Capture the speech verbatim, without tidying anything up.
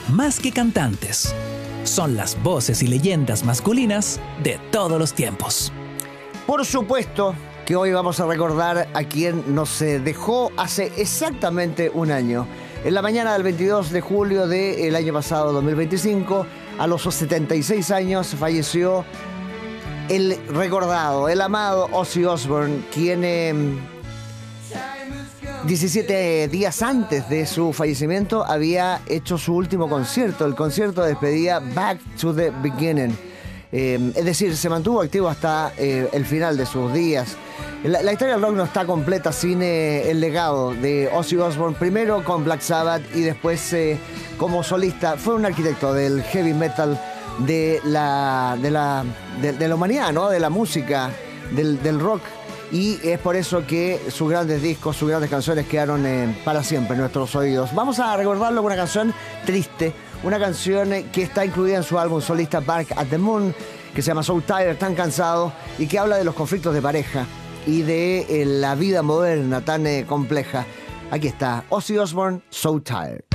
más que cantantes, son las voces y leyendas masculinas de todos los tiempos. Por supuesto que hoy vamos a recordar a quien nos dejó hace exactamente un año. En la mañana del veintidós de julio del año pasado, dos mil veinticinco, a los setenta y seis años, falleció el recordado, el amado Ozzy Osbourne, quien eh, diecisiete días antes de su fallecimiento había hecho su último concierto, el concierto de despedida Back to the Beginning. Eh, es decir, se mantuvo activo hasta eh, el final de sus días. La, la historia del rock no está completa sin eh, el legado de Ozzy Osbourne, primero con Black Sabbath y después eh, como solista. Fue un arquitecto del heavy metal, de la, de la, de, de la humanidad, ¿no? De la música, del, del rock. Y es por eso que sus grandes discos, sus grandes canciones quedaron eh, para siempre en nuestros oídos. Vamos a recordarlo con una canción triste, una canción que está incluida en su álbum solista Bark at the Moon, que se llama So Tired, tan cansado, y que habla de los conflictos de pareja y de eh, la vida moderna tan eh, compleja. Aquí está Ozzy Osbourne, So Tired.